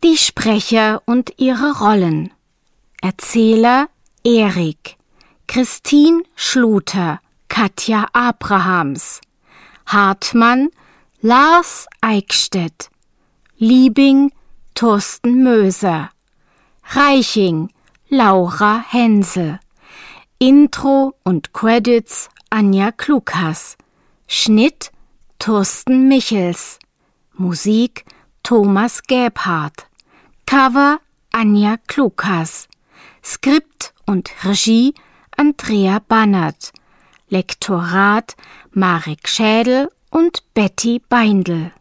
Die Sprecher und ihre Rollen. Erzähler Erik, Christine Schluter, Katja Abrahams, Hartmann Lars Eickstedt, Liebing Thorsten Möser, Reiching Laura Hensel, Intro und Credits Anja Klukas, Schnitt Thorsten Michels, Musik Thomas Gebhardt, Cover Anja Klukas, Skript und Regie Andrea Bannert, Lektorat Marek Schädel und Betty Beindl.